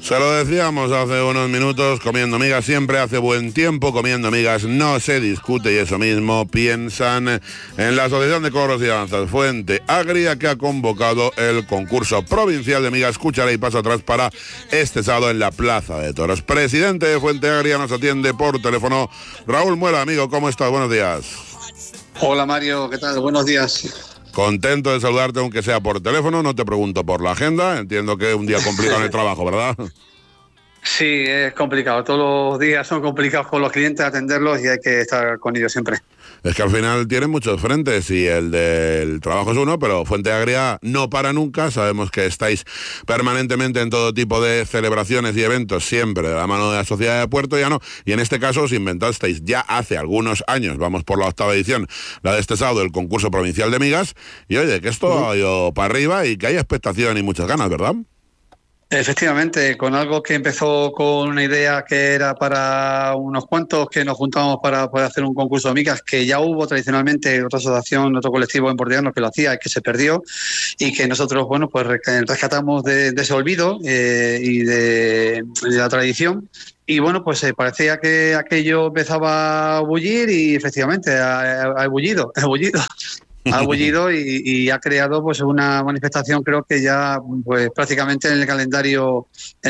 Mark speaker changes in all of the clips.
Speaker 1: Se lo decíamos hace unos minutos, comiendo migas siempre hace buen tiempo, comiendo migas no se discute, y eso mismo piensan en la Asociación de Coros y Danzas Fuente Agria, que ha convocado el concurso provincial de migas cuchara y paso atrás para este sábado en la Plaza de Toros. Presidente de Fuente Agria nos atiende por teléfono Raúl Muela. Amigo, ¿cómo estás? Buenos días.
Speaker 2: Hola Mario, ¿qué tal? Buenos días.
Speaker 1: Contento de saludarte aunque sea por teléfono, no te pregunto por la agenda, entiendo que es un día complicado en el trabajo, ¿verdad?
Speaker 2: Sí, es complicado, todos los días son complicados con los clientes, atenderlos y hay que estar con ellos siempre.
Speaker 1: Es que al final tienen muchos frentes y el del trabajo es uno, pero Fuente Agria no para nunca. Sabemos que estáis permanentemente en todo tipo de celebraciones y eventos, siempre de la mano de la Sociedad de Puerto Llano, y en este caso os inventasteis ya hace algunos años, vamos por la 8ª edición, la de este sábado, el concurso provincial de migas, y oye, que esto ha ido para arriba y que hay expectación y muchas ganas, ¿verdad?
Speaker 2: Efectivamente, con algo que empezó con una idea que era para unos cuantos que nos juntamos para poder hacer un concurso de migas, que ya hubo tradicionalmente otra asociación, otro colectivo en Portellano que lo hacía y que se perdió, y que nosotros, bueno, pues rescatamos de ese olvido y de la tradición. Y bueno, pues parecía que aquello empezaba a bullir y efectivamente ha bullido. Ha bullido y ha creado pues una manifestación, creo que ya pues prácticamente en el calendario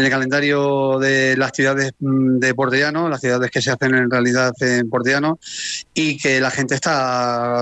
Speaker 2: de las ciudades de Portellano, las ciudades que se hacen en realidad en Portellano, y que la gente está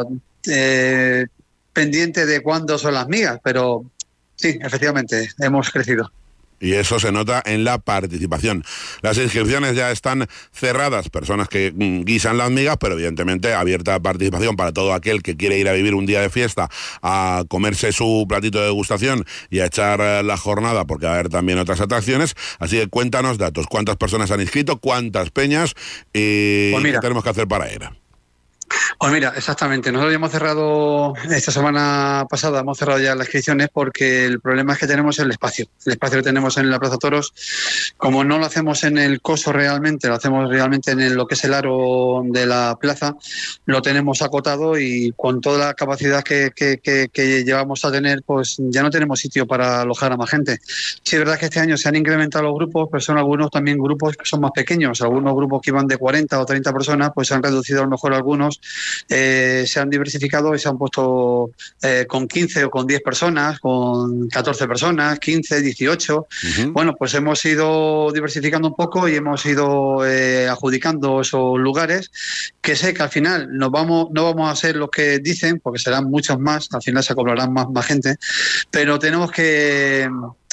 Speaker 2: pendiente de cuándo son las migas, pero sí, efectivamente, hemos crecido.
Speaker 1: Y eso se nota en la participación. Las inscripciones ya están cerradas, personas que guisan las migas, pero evidentemente abierta participación para todo aquel que quiere ir a vivir un día de fiesta, a comerse su platito de degustación y a echar la jornada, porque va a haber también otras atracciones. Así que cuéntanos datos, cuántas personas han inscrito, cuántas peñas y pues qué tenemos que hacer para ir.
Speaker 2: Pues mira, exactamente. Nosotros ya hemos cerrado, esta semana pasada hemos cerrado ya las inscripciones porque el problema es que tenemos el espacio. El espacio que tenemos en la Plaza Toros, como no lo hacemos en el coso realmente, lo hacemos realmente en lo que es el aro de la plaza, lo tenemos acotado y con toda la capacidad que llevamos a tener, pues ya no tenemos sitio para alojar a más gente. Sí, es verdad que este año se han incrementado los grupos, pero son algunos también grupos que son más pequeños. Algunos grupos que iban de 40 o 30 personas, pues se han reducido a lo mejor algunos. Se han diversificado y se han puesto con 15 o con 10 personas, con 14 personas, 15, 18. Uh-huh. Bueno, pues hemos ido diversificando un poco y hemos ido adjudicando esos lugares, que sé que al final no vamos a ser los que dicen, porque serán muchos más, al final se acoplarán más gente, pero tenemos que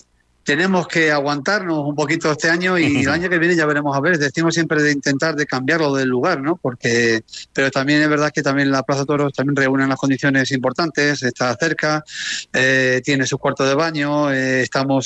Speaker 2: aguantarnos un poquito este año y el año que viene ya veremos a ver. Decimos siempre de intentar de cambiarlo del lugar, ¿no? Pero también es verdad que también la Plaza Toros también reúne las condiciones importantes, está cerca, tiene su cuarto de baño, estamos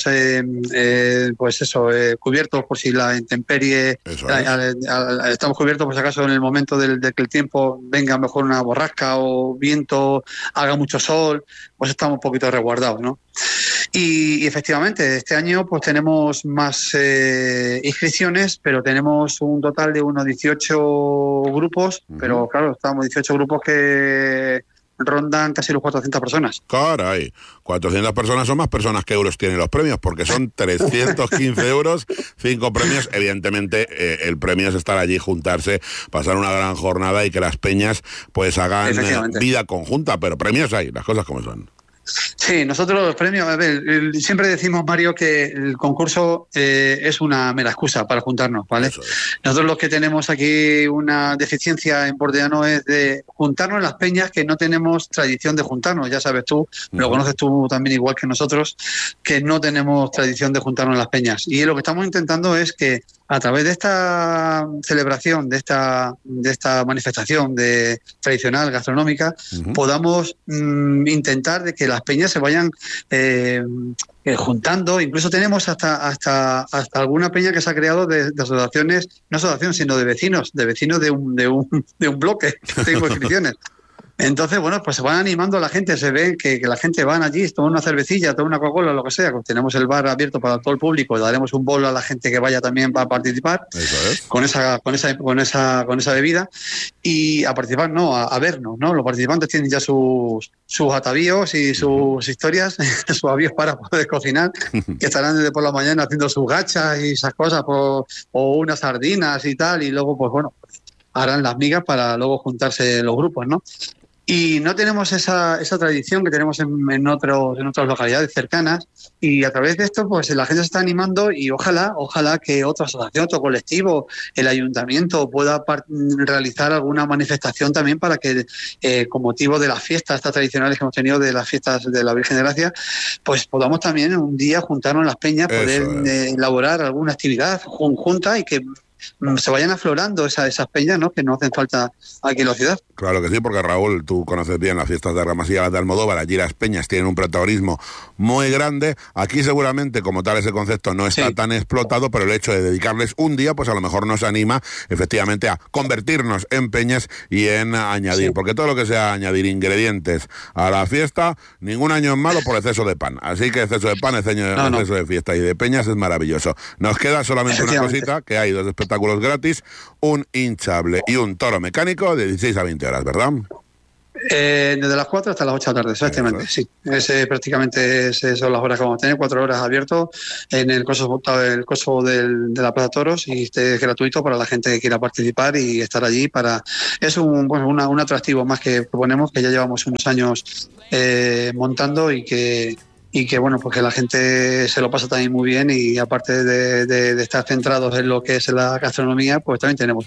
Speaker 2: cubiertos por si la intemperie, estamos cubiertos por si acaso en el momento de que el tiempo venga mejor una borrasca o viento, haga mucho sol, pues estamos un poquito resguardados, ¿no? Y efectivamente, este año pues tenemos más inscripciones, pero tenemos un total de unos 18 grupos, pero claro, estamos 18 grupos que rondan casi los 400 personas.
Speaker 1: Caray, 400 personas son más personas que euros tienen los premios, porque son 315 euros, 5 premios. Evidentemente, el premio es estar allí, juntarse, pasar una gran jornada y que las peñas pues hagan vida conjunta, pero premios hay, las cosas como son.
Speaker 2: Sí, nosotros los premios, a ver, siempre decimos, Mario, que el concurso es una mera excusa para juntarnos, ¿vale? Nosotros los que tenemos aquí una deficiencia en Portellano es de juntarnos en las peñas que no tenemos tradición de juntarnos, ya sabes tú, lo conoces tú también igual que nosotros, que no tenemos tradición de juntarnos en las peñas. Y lo que estamos intentando es que a través de esta celebración, de esta manifestación tradicional gastronómica, podamos intentar de que las peñas se vayan juntando. Incluso tenemos hasta alguna peña que se ha creado de asociaciones, no asociaciones, sino de vecinos de un bloque. Tengo inscripciones. Entonces, bueno, pues se van animando a la gente, se ve que la gente van allí, toma una cervecilla, toma una Coca-Cola, lo que sea. Tenemos el bar abierto para todo el público, daremos un bolo a la gente que vaya también para participar.
Speaker 1: Eso es.
Speaker 2: Con esa bebida, y a participar, no, a vernos, ¿no? Los participantes tienen ya sus atavíos y sus historias, sus avíos para poder cocinar, que estarán desde por la mañana haciendo sus gachas y esas cosas, o unas sardinas y tal, y luego, pues bueno, harán las migas para luego juntarse los grupos, ¿no? Y no tenemos esa tradición que tenemos en otras localidades cercanas, y a través de esto pues la gente se está animando, y ojalá que otra asociación, otro colectivo, el ayuntamiento pueda realizar alguna manifestación también para que con motivo de las fiestas estas tradicionales que hemos tenido, de las fiestas de la Virgen de Gracia, pues podamos también un día juntarnos en las peñas, poder elaborar alguna actividad conjunta y que se vayan aflorando esas peñas, ¿no? Que no hacen falta aquí en la ciudad.
Speaker 1: Claro que sí, porque Raúl, tú conoces bien las fiestas de Ramasilla de Almodóvar, allí las peñas tienen un protagonismo muy grande. Aquí seguramente como tal ese concepto no está tan explotado, pero el hecho de dedicarles un día, pues a lo mejor nos anima efectivamente a convertirnos en peñas y en añadir, porque todo lo que sea añadir ingredientes a la fiesta, ningún año es malo por exceso de pan. Así que exceso de pan, exceso de fiesta y de peñas es maravilloso. Nos queda solamente una cosita, que hay dos espectáculos gratis, un hinchable y un toro mecánico de 16 a 20 horas, ¿verdad?
Speaker 2: Desde las 4 hasta las 8 de la tarde, exactamente, sí. Prácticamente son las horas que vamos a tener, 4 horas abiertos en el coso de la Plaza Toros, y es gratuito para la gente que quiera participar y estar allí. Es un atractivo más que proponemos, que ya llevamos unos años montando, y que bueno, pues que la gente se lo pasa también muy bien, y aparte de estar centrados en lo que es la gastronomía, pues también tenemos